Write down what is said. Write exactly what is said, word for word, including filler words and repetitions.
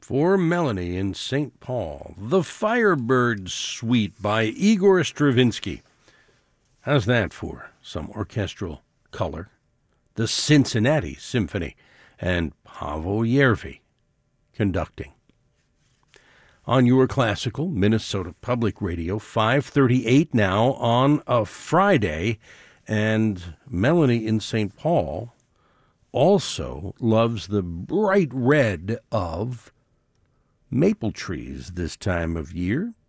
For Melanie in Saint Paul, The Firebird Suite by Igor Stravinsky. How's that for some orchestral color? The Cincinnati Symphony and Paavo Järvi conducting. On your classical Minnesota Public Radio, five thirty-eight now on a Friday, and Melanie in Saint Paul also loves the bright red of maple trees this time of year.